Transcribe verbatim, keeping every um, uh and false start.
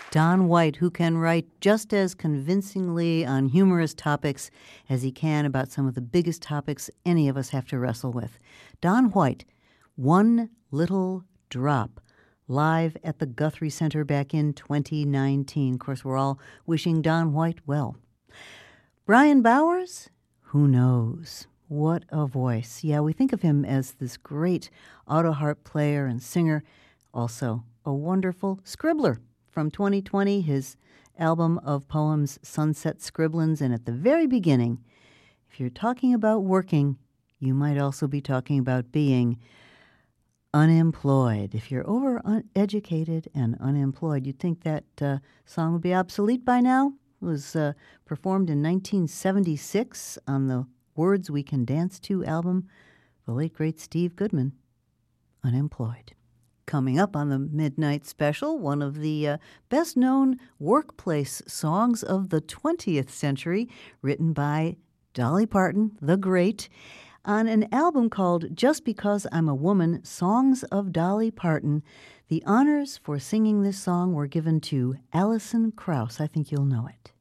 Don White, who can write just as convincingly on humorous topics as he can about some of the biggest topics any of us have to wrestle with. Don White, One Little Drop, live at the Guthrie Center back in twenty nineteen. Of course, we're all wishing Don White well. Brian Bowers? Who knows? What a voice. Yeah, we think of him as this great auto harp player and singer, also a wonderful scribbler. From twenty twenty, his album of poems, Sunset Scribblins, and at the very beginning, if you're talking about working, you might also be talking about being unemployed. If you're over-educated and unemployed, you'd think that uh, song would be obsolete by now. It was uh, performed in nineteen seventy-six on the Words We Can Dance To album, the late, great Steve Goodman, Unemployed. Coming up on the Midnight Special, one of the uh, best-known workplace songs of the twentieth century, written by Dolly Parton, the great, on an album called Just Because I'm a Woman, Songs of Dolly Parton. The honors for singing this song were given to Alison Krauss. I think you'll know it.